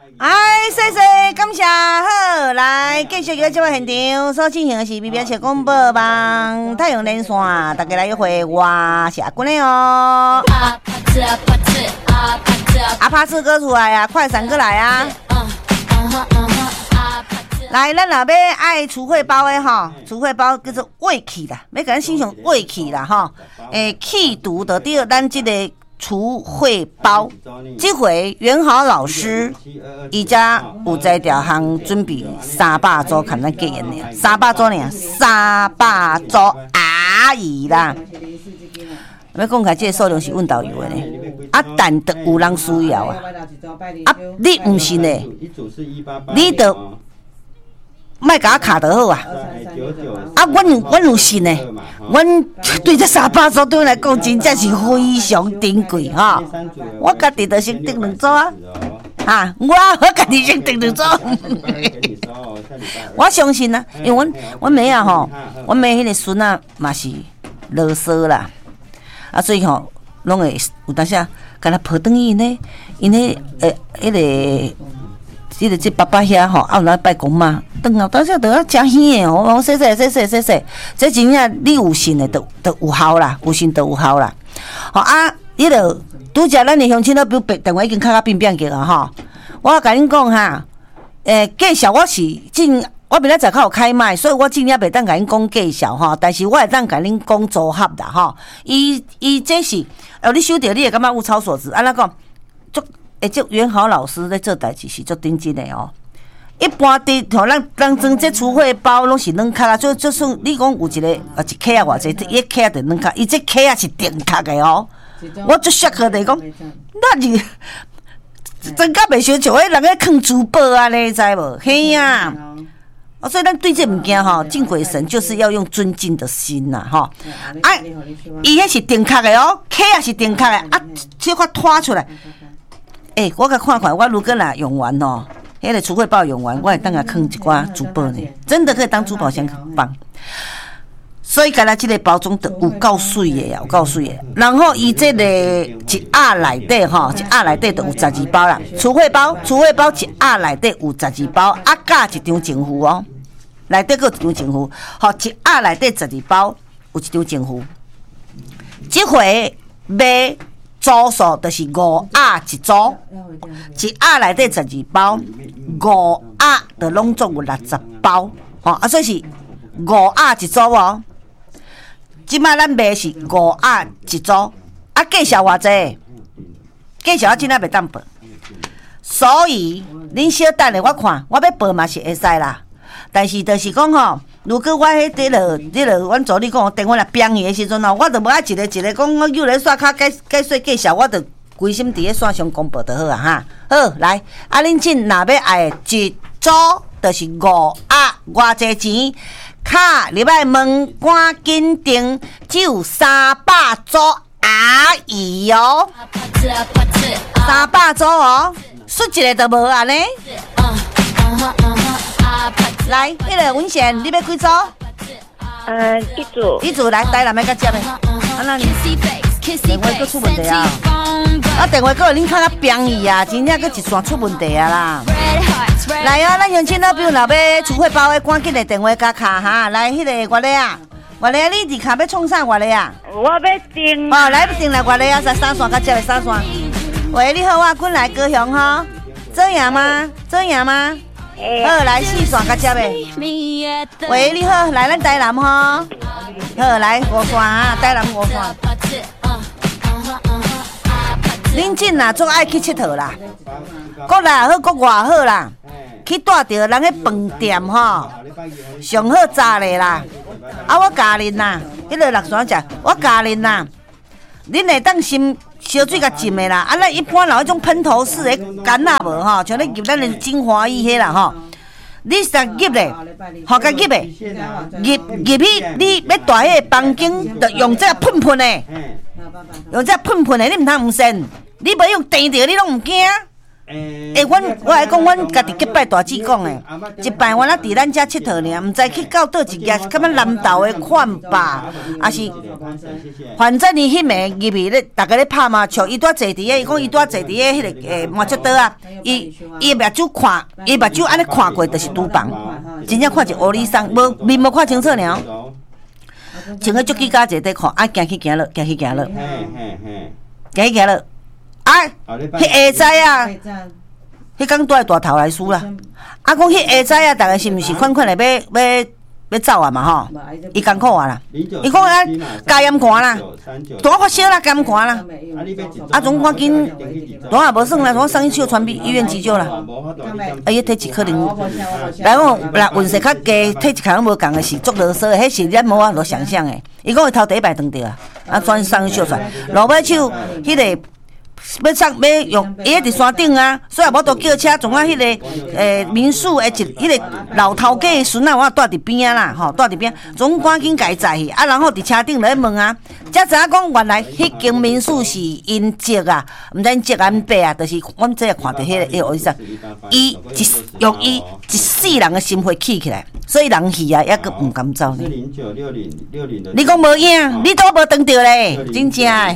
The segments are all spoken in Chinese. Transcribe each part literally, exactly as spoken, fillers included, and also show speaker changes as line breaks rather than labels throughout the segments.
哎，谢谢，感谢，好，来继续个节目现场所进行的是B B S广播网太阳连线，大家来约会，我是阿君的哦。阿帕斯哥出来啊，快闪过来啊！来，咱若要爱除秽包的吼，除秽包叫做胃气啦，要甲咱欣赏胃气啦吼，诶，气毒的第二，咱这个。除秽包，这回元豪老师伊家有在条行准备三百组，看咱计人呢，三百组呢，三百组阿姨啦。要讲起这个数量是阮导游的呢，啊，但得有人需要啊，啊，你唔信呢？你得莫甲我卡得好啊！啊，阮阮有信呢，阮对这三百组对我来讲真正是非常珍贵哈。我家己就先订两组啊，啊，我我家己先订两组。我相信啊，因为阮阮妹啊吼，阮妹迄个孙啊嘛是啰嗦啦，啊，所以吼拢会有当时啊，敢若抱转去呢，因迄诶迄个。即个即爸爸遐吼，啊有来拜公妈，等后当时都要食香的哦，我说说说说说说，这真正你有信的，都都有效啦，有信都有效啦。吼啊，迄个拄则咱的乡亲都比如电话已经较较变变个啊吼，我甲恁讲哈，诶，介绍我是真，我明仔载较有开麦，所以我真正袂当甲恁讲介绍吼，但是我会当甲恁讲组合啦吼。伊伊这是，哦，你收到你会感觉物超所值，安怎讲？足。诶，这元豪老师在做代志是足认真的哦。一般伫吼，咱咱装这除秽包拢是软壳啊，就就算你讲有一个啊一克啊偌济，伊克啊就软壳，伊这克啊是定壳的哦。我足吓客的讲，那是真甲袂相像迄人咧藏珠宝啊咧，知无？嘿呀！哦，所以咱对这物件吼，敬鬼神就是要用尊敬的心呐，吼。啊，伊迄是定壳的哦，克啊是定壳的，啊，这块拖出来。诶、欸，我甲看看，我如果若用完哦，迄、那个除秽包用完，我会当甲放一寡珠宝呢，真的可以当珠宝箱放。所以，干那这个包装的有够水的呀，有够水的。然后，伊这个一盒内底吼，一盒内底就有十二包啦。除秽包，除秽包一盒内底有十二包，啊加一张情符哦，内底佫有一张情符，吼，一盒内底十二包，有一张情符。这回买。组数就是五盒一组，一盒内底十二包，五盒就拢总有六十包，吼、哦、啊，所以是五盒一组哦。即摆咱卖是五盒一组，啊，介绍偌济？介绍我真正袂当报，所以恁小等下我看，我要报嘛是会使啦。但是就是讲吼，如果我迄个落，迄落阮助理讲电话来编伊的时阵吼，我就无爱一个一个讲，我又来刷卡解解说介绍，我就规心伫咧线上公布就好啊哈。好，来，啊恁请若要爱一组，就是五盒，偌济钱？卡入来问，赶紧订，只有三百组阿姨哦，三百组哦，输一个就无安尼。来，迄个文贤，你要几组？
呃，一组。
一组来，台南要甲接的。啊，那你电话佫出问题啊！啊，电话佫有恁较较便宜啊，真正佫一线出问题啊啦！来啊，咱乡亲老朋友若要除秽包的，赶紧来电话加卡哈！来，迄、那个外咧啊，外咧你伫卡要创啥外咧啊？
我要订。
哦，来订来外咧啊，在三线甲接的三线。喂，你好，我滚来高雄哈，这样吗？这样吗？好，来四线甲接的。喂，你好，来咱台南哈。好，来五线啊，台南五线。恁真啦，总爱去佚佗啦，国内好，国外好啦，去带着人迄饭店吼，上好炸嘞啦。啊，我教恁啦，迄个六山食，我教恁啦。恁会当先烧水甲浸的啦，啊，咱一般老迄种喷头式的干啊无吼，像咧入咱的精华液迄啦吼。你是入咧，好甲入的，入入去，你要带迄个房间，就用这个喷喷的，用这个喷喷的，你唔通唔信，你无用电着，你拢唔惊。 诶、欸，阮我来讲，阮家己结拜大姊讲诶，一摆我那伫咱遮佚佗呢，毋知去到倒一家，是感觉南投诶款吧，还是反正伊迄暝入去咧，逐个咧拍麻将，伊拄坐伫诶，伊讲伊拄坐伫诶迄个诶麻将桌啊，伊伊目睭看，伊目睭安尼看过，就是赌房，真正看一乌里桑，无面无看清楚尔。穿个足几家坐底看，啊，行去行落，行去行落，行去行落，啊，迄下载啊，迄工拄来大头来输啦。啊，讲迄下载啊，逐个是毋是款款来要要要走啊嘛吼？伊艰苦啊啦，伊讲啊，加盐寒啦，大发烧啦，加盐寒啦。啊，总赶紧，大也无算啦，总送去小传鼻医院急救啦。啊，伊体质可能，来讲若运势较低，体质可能无共的是足啰嗦的，迄是咱无法度想象的。伊讲伊头第一摆断着啊，啊，转送去小传，落尾手迄个。要上要用，伊喺伫山顶啊，所以无都叫车，从啊迄个诶民宿诶一迄个老头家的孙仔，我住伫边啊啦，吼，住伫边，总赶紧家载去，啊，然后伫车顶来问啊，才知影讲原来迄间民宿是因籍啊，毋知因籍安爸啊，就是阮这看到迄个迄个意思，伊一用伊一世人的心血起起来，所以人去啊，抑阁毋敢走呢。你讲无影，你都无当着咧，真正诶。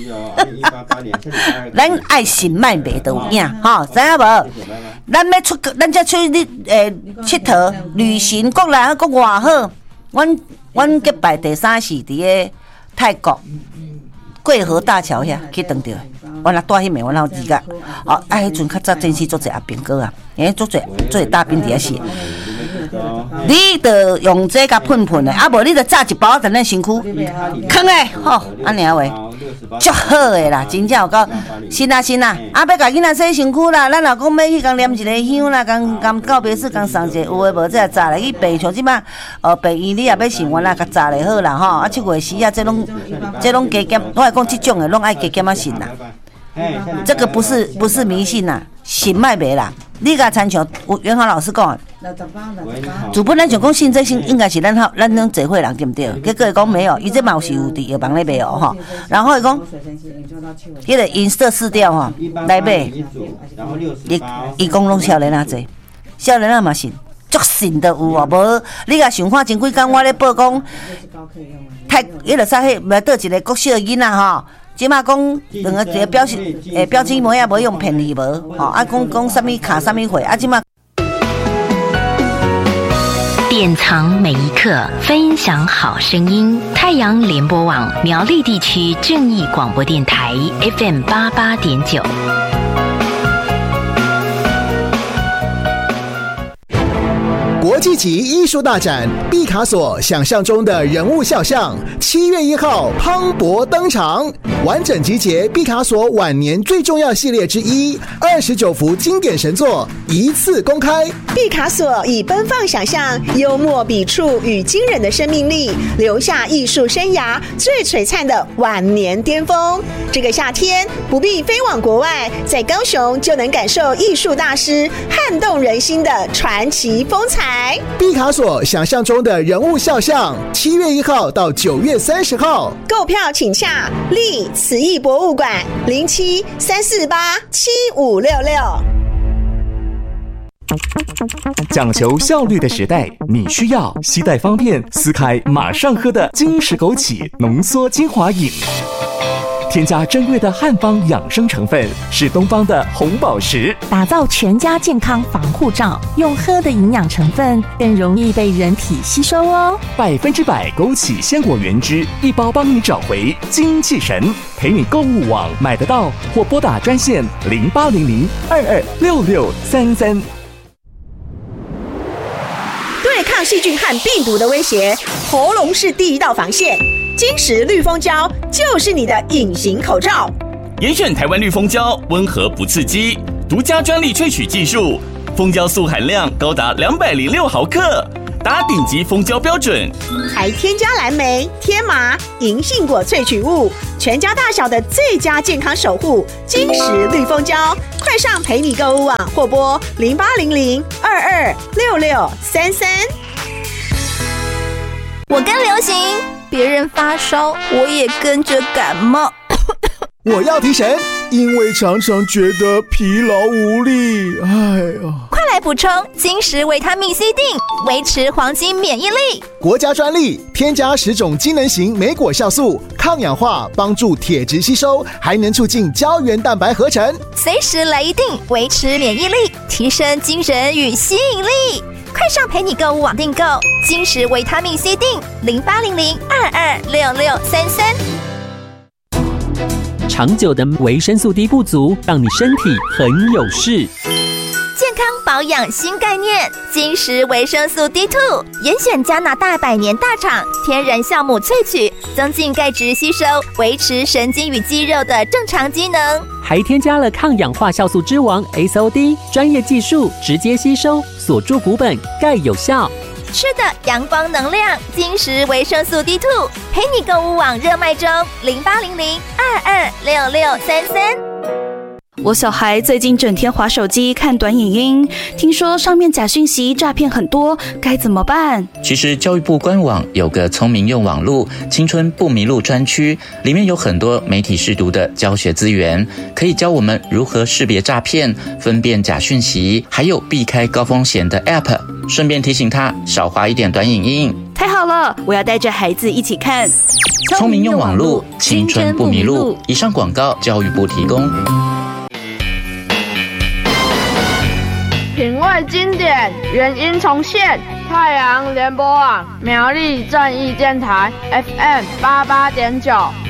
咱爱心脉袂都有影，吼，知影无？咱要出，咱才出去诶佚佗、旅行，国内国外好。阮阮结拜第三是伫个泰国桂河大桥遐去当着，我若住迄暝，我老二甲，哦，啊，迄阵较早真是做者阿兵哥啊，因为做者做者大兵伫遐是。你着用这甲喷喷的，啊无你着炸一包在咱身躯，坑诶，吼，安尼话，足好诶啦，真正有够，是啊是啊，啊要甲囡仔洗身躯啦，咱若讲要去共念一个香啦，共共告别式共送一个，有诶无这炸来去备，像即摆，呃备医你也要想我啦，甲炸咧好啦吼，啊七月时啊，这拢这拢加减，我来讲即种诶，拢爱加减啊信啦。这个不是不是迷信呐，信脉袂啦。你甲参像袁豪老师讲，主本咱想讲信这信应该是咱好咱种聚会人对不对？结果伊讲没有，伊这嘛是有伫药房咧卖哦吼。然后伊讲，迄个银色试调吼来买，伊伊讲拢少年仔济，少年仔嘛信，足信都有哦。无你甲想看前几工我咧报讲，太迄个啥迄无倒一个国小囡仔吼。即马讲两个一个表情，诶，表情模样无用骗你无，吼啊讲讲啥物卡啥物货，啊即马
典藏每一刻，分享好声音。太阳联播网苗栗地区正义广播电台 F M 八八点九。
国际级艺术大展毕卡索想象中的人物肖像，七月一号磅礴登场，完整集结毕卡索晚年最重要系列之一，二十九幅经典神作一次公开。
毕卡索以奔放想象、幽默笔触与惊人的生命力，留下艺术生涯最璀璨的晚年巅峰。这个夏天不必飞往国外，在高雄就能感受艺术大师撼动人心的传奇风采。
毕卡索想象中的人物肖像，七月一号到九月三十号，
购票请洽立慈艺博物馆零七三四八七五六六。
讲求效率的时代，你需要携带方便、撕开马上喝的金石枸杞浓缩精华饮。添加珍贵的汉方养生成分，是东方的红宝石，
打造全家健康防护罩。用喝的营养成分更容易被人体吸收哦。
百分之百枸杞鲜果原汁，一包帮你找回精气神。陪你购物网买得到，或拨打专线零八零零二二六六三三。
对抗细菌和病毒的威胁，喉咙是第一道防线。金石绿蜂胶就是你的隐形口罩。
严选台湾绿蜂胶，温和不刺激，独家专利萃取技术，蜂胶素含量高达两百零六毫克，达顶级蜂胶标准。
还添加蓝莓、天麻、银杏果萃取物，全家大小的最佳健康守护。金石绿蜂胶，快上陪你购物网或拨零八零零二二六六三三。
我跟流行，别人发烧，我也跟着感冒。
我要提神，因为常常觉得疲劳无力。哎呀，
快来补充金石维他命 C 锭，维持黄金免疫力。
国家专利，添加十种机能型莓果酵素，抗氧化，帮助铁质吸收，还能促进胶原蛋白合成。
随时来一锭，维持免疫力，提升精神与吸引力。快上陪你购物网订购金石维他命 C 锭，零八零零二二六六三三。
长久的维生素 D 不足，让你身体很有事。
健康保养新概念，金石维生素 D 二，严选加拿大百年大厂天然酵母萃取，增进钙质吸收，维持神经与肌肉的正常机能。
还添加了抗氧化酵素之王 S O D， 专业技术直接吸收，锁住骨本，钙有效。
吃的阳光能量，金石维生素 D 二，陪你购物网热卖中，零八零零二二六六三三。
我小孩最近整天滑手机看短影音，听说上面假讯息诈骗很多，该怎么办？
其实教育部官网有个聪明用网路青春不迷路专区，里面有很多媒体识读的教学资源，可以教我们如何识别诈骗，分辨假讯息，还有避开高风险的 App， 顺便提醒他少滑一点短影音。
太好了，我要带着孩子一起看
聪明用网路青春不迷路。以上广告教育部提供。
品味经典，原音重现。太阳联播网苗栗正义电台 F M 八八点九。